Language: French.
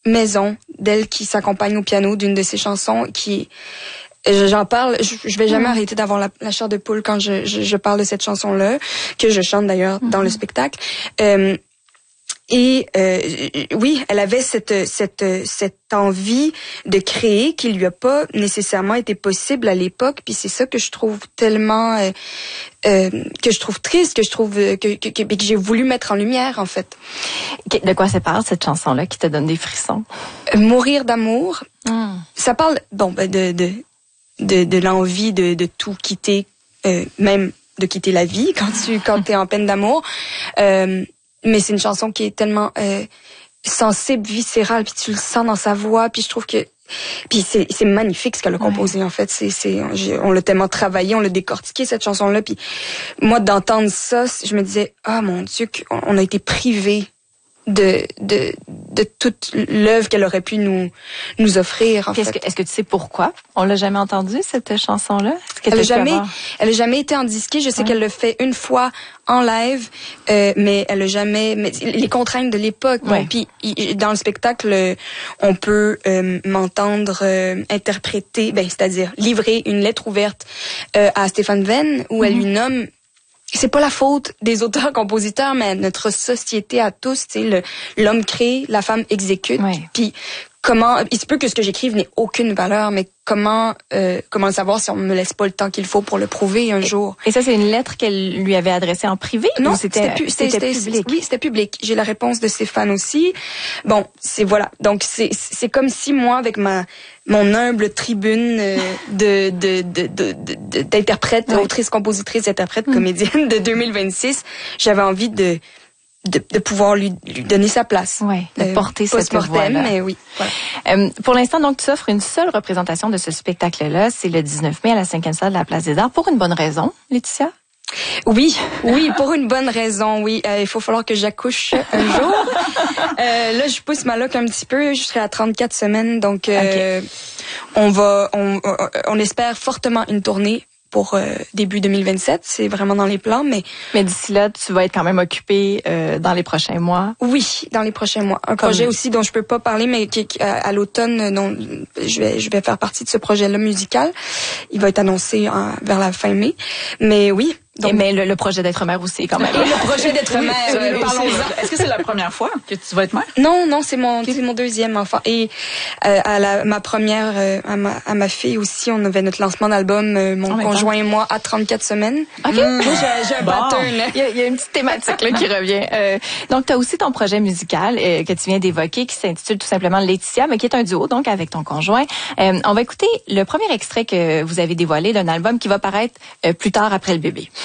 maison d'elle qui s'accompagne au piano d'une de ses chansons qui j'en parle, je vais jamais arrêter d'avoir la chair de poule quand je parle de cette chanson-là, que je chante d'ailleurs dans le spectacle. Oui, elle avait cette envie de créer qui lui a pas nécessairement été possible à l'époque, puis c'est ça que je trouve tellement que je trouve triste, que je trouve que j'ai voulu mettre en lumière en fait. De quoi ça parle cette chanson-là qui te donne des frissons? Mourir d'amour. Ça parle de l'envie de tout quitter, même de quitter la vie quand t'es en peine d'amour. Mais c'est une chanson qui est tellement sensible, viscérale, puis tu le sens dans sa voix, puis je trouve que c'est magnifique ce qu'elle a composé en fait. On l'a tellement travaillé, on l'a décortiqué cette chanson-là, puis moi d'entendre ça, je me disais mon Dieu, on a été privés de toute l'œuvre qu'elle aurait pu nous offrir. Est-ce que tu sais pourquoi on l'a jamais entendue cette chanson-là? Elle a jamais été en disque. Je sais qu'elle l'a fait une fois en live, mais elle a jamais. Mais les contraintes de l'époque. Bon, puis dans le spectacle, on peut m'entendre interpréter, c'est-à-dire livrer une lettre ouverte à Stéphane Venn où elle lui nomme. C'est pas la faute des auteurs-compositeurs, mais notre société à tous, tu sais, l'homme crée, la femme exécute. Puis comment, il se peut que ce que j'écrive n'ait aucune valeur, mais comment le savoir si on me laisse pas le temps qu'il faut pour le prouver un jour? Et ça, c'est une lettre qu'elle lui avait adressée en privé? Non, c'était public. Oui, c'était public. J'ai la réponse de Stéphane aussi. Bon, voilà. Donc c'est comme si moi, avec mon humble tribune d'interprète, autrice, compositrice, interprète, comédienne de 2026, j'avais envie de pouvoir lui donner sa place. De porter cette voix-là. Mais oui. Voilà. Pour l'instant, donc, tu offres une seule représentation de ce spectacle-là. C'est le 19 mai à la 5e salle de la Place des Arts. Pour une bonne raison, Laetitia? Oui, pour une bonne raison, oui. Il faut falloir que j'accouche un jour. Là, je pousse ma loc un petit peu. Je serai à 34 semaines, donc on espère fortement une tournée pour début 2027. C'est vraiment dans les plans, mais d'ici là, tu vas être quand même occupée dans les prochains mois. Oui, dans les prochains mois. Un projet aussi dont je peux pas parler, mais qui à l'automne, dont je vais faire partie de ce projet-là musical. Il va être annoncé vers la fin mai. Mais oui. Donc, mais le projet d'être mère aussi, quand même. Et le projet d'être mère, parlons-en. Est-ce que c'est la première fois que tu vas être mère? Non, c'est mon deuxième enfant. Et ma première, à ma fille aussi, on avait notre lancement d'album, mon conjoint et moi, à 34 semaines. OK. Moi, j'ai un pattern. Il y a une petite thématique là qui revient. Donc, tu as aussi ton projet musical que tu viens d'évoquer, qui s'intitule tout simplement Laetitia, mais qui est un duo, donc, avec ton conjoint. On va écouter le premier extrait que vous avez dévoilé d'un album qui va paraître plus tard après le bébé.